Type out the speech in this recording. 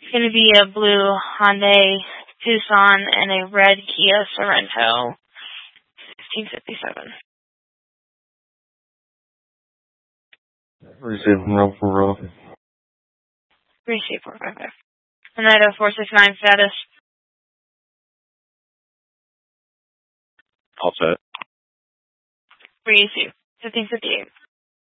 going to be a blue Hyundai Tucson and a red Kia Sorento 1557. Receiving rope for rope. Receive 455. Oneida 469 status. All set. Receive 1558.